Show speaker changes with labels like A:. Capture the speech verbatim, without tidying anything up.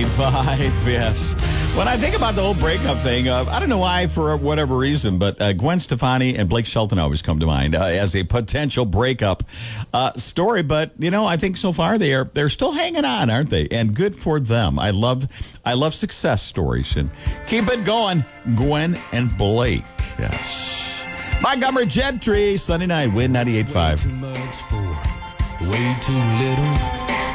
A: eight five, yes. When I think about the whole breakup thing, uh, I don't know why, for whatever reason, but uh, Gwen Stefani and Blake Shelton always come to mind uh, as a potential breakup uh, story. But, you know, I think so far they are, they're still hanging on, aren't they? And good for them. I love I love success stories. And keep it going, Gwen and Blake. Yes. Montgomery Gentry, Sunday night, Win ninety-eight point five.
B: Way too much for way too little.